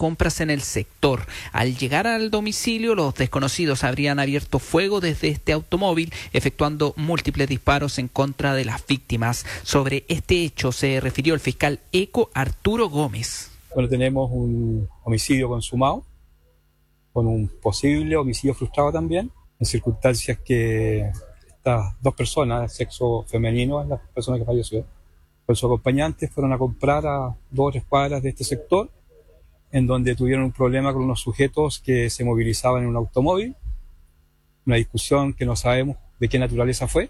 compras en el sector. Al llegar al domicilio, los desconocidos habrían abierto fuego desde este automóvil, efectuando múltiples disparos en contra de las víctimas. Sobre este hecho se refirió el fiscal ECO Arturo Gómez. Bueno, tenemos un homicidio consumado, con un posible homicidio frustrado también, en circunstancias que estas dos personas de sexo femenino, las personas que falleció, con su acompañante fueron a comprar a 2 o 3 cuadras de este sector, en donde tuvieron un problema con unos sujetos que se movilizaban en un automóvil, una discusión que no sabemos de qué naturaleza fue,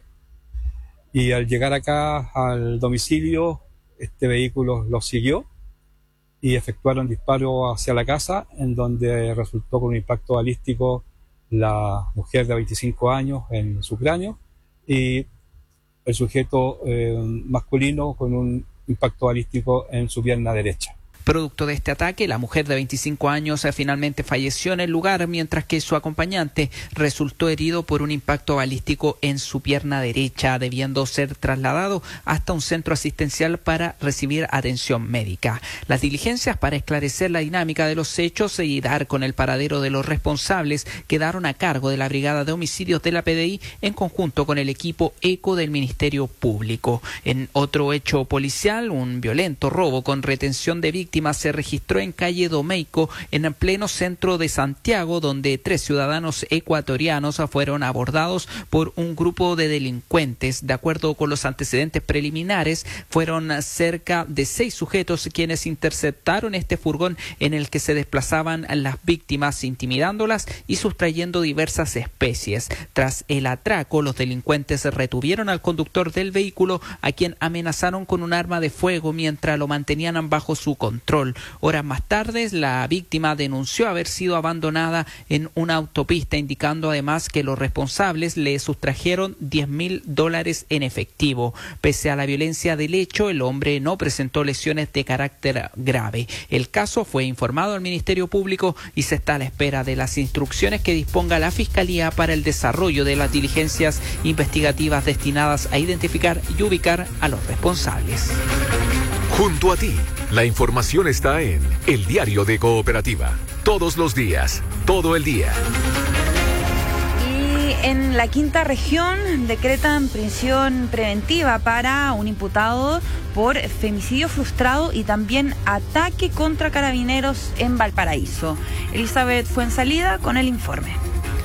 y al llegar acá al domicilio, este vehículo los siguió y efectuaron disparos hacia la casa, en donde resultó con un impacto balístico la mujer de 25 años en su cráneo y el sujeto masculino con un impacto balístico en su pierna derecha. Producto de este ataque, la mujer de 25 años finalmente falleció en el lugar, mientras que su acompañante resultó herido por un impacto balístico en su pierna derecha, debiendo ser trasladado hasta un centro asistencial para recibir atención médica. Las diligencias para esclarecer la dinámica de los hechos y dar con el paradero de los responsables quedaron a cargo de la Brigada de Homicidios de la PDI en conjunto con el equipo ECO del Ministerio Público. En otro hecho policial, un violento robo con retención de víctimas se registró en calle Domeico, en el pleno centro de Santiago, donde 3 ciudadanos ecuatorianos fueron abordados por un grupo de delincuentes. De acuerdo con los antecedentes preliminares, fueron cerca de 6 sujetos quienes interceptaron este furgón en el que se desplazaban las víctimas, intimidándolas y sustrayendo diversas especies. Tras el atraco, los delincuentes retuvieron al conductor del vehículo, a quien amenazaron con un arma de fuego mientras lo mantenían bajo su control. Horas más tarde, la víctima denunció haber sido abandonada en una autopista, indicando además que los responsables le sustrajeron $10,000 en efectivo. Pese a la violencia del hecho, el hombre no presentó lesiones de carácter grave. El caso fue informado al Ministerio Público y se está a la espera de las instrucciones que disponga la Fiscalía para el desarrollo de las diligencias investigativas destinadas a identificar y ubicar a los responsables. Junto a ti, la información está en El Diario de Cooperativa. Todos los días, todo el día. Y en la quinta región decretan prisión preventiva para un imputado por femicidio frustrado y también ataque contra carabineros en Valparaíso. Elizabeth Fuenzalida con el informe.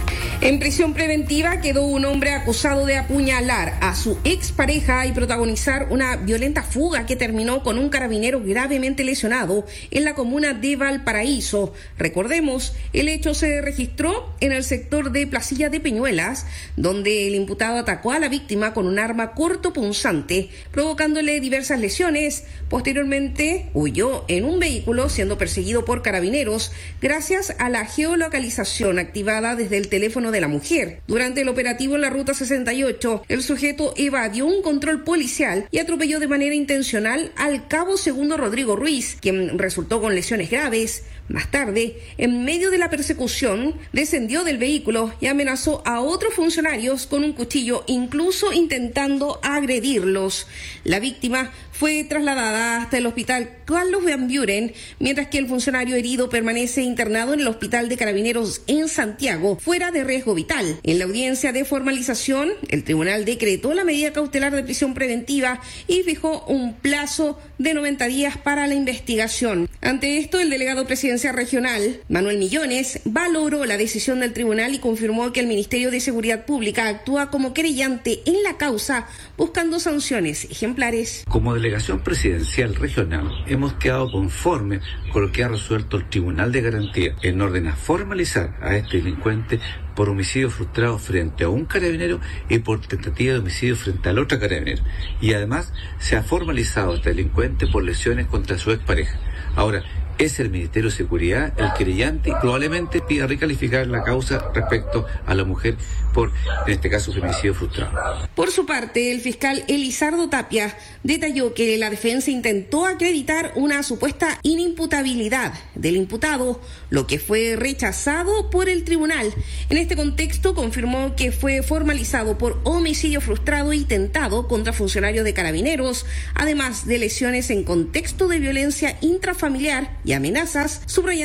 En prisión preventiva quedó un hombre acusado de apuñalar a su expareja y protagonizar una violenta fuga que terminó con un carabinero gravemente lesionado en la comuna de Valparaíso. Recordemos, el hecho se registró en el sector de Placilla de Peñuelas, donde el imputado atacó a la víctima con un arma cortopunzante, provocándole diversas lesiones. Posteriormente huyó en un vehículo siendo perseguido por carabineros gracias a la geolocalización activada desde el teléfono de la mujer. Durante el operativo en la ruta 68, el sujeto evadió un control policial y atropelló de manera intencional al cabo segundo Rodrigo Ruiz, quien resultó con lesiones graves. Más tarde, en medio de la persecución, descendió del vehículo y amenazó a otros funcionarios con un cuchillo, incluso intentando agredirlos. La víctima fue trasladada hasta el hospital Carlos Van Buren, mientras que el funcionario herido permanece internado en el Hospital de Carabineros en Santiago, fuera de riesgo vital. En la audiencia de formalización, el tribunal decretó la medida cautelar de prisión preventiva y fijó un plazo de 90 días para la investigación. Ante esto, el delegado presidencial regional, Manuel Millones, valoró la decisión del tribunal y confirmó que el Ministerio de Seguridad Pública actúa como querellante en la causa, buscando sanciones ejemplares. Como delegación presidencial regional, hemos quedado conformes con lo que ha resuelto el Tribunal de Garantía en orden a formalizar a este delincuente por homicidio frustrado frente a un carabinero y por tentativa de homicidio frente al otro carabinero. Y además se ha formalizado a este delincuente por lesiones contra su expareja. Ahora, es el Ministerio de Seguridad el querellante y probablemente pida recalificar la causa respecto a la mujer por, en este caso, femicidio frustrado. Por su parte, el fiscal Elizardo Tapia detalló que la defensa intentó acreditar una supuesta inimputabilidad del imputado, lo que fue rechazado por el tribunal. En este contexto, confirmó que fue formalizado por homicidio frustrado y tentado contra funcionarios de Carabineros, además de lesiones en contexto de violencia intrafamiliar y amenazas, subrayando